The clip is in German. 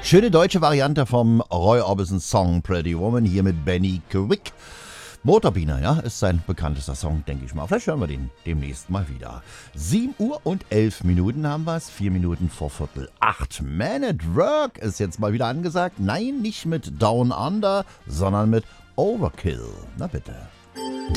Schöne deutsche Variante vom Roy Orbison Song Pretty Woman hier mit Benny Quick. Motorbiene, ja, ist sein bekanntester Song, denke ich mal. Vielleicht hören wir den demnächst mal wieder. 7 Uhr und 11 Minuten haben wir es. 4 Minuten vor 7:45. Man at Work ist jetzt mal wieder angesagt. Nein, nicht mit Down Under, sondern mit Overkill. Na bitte.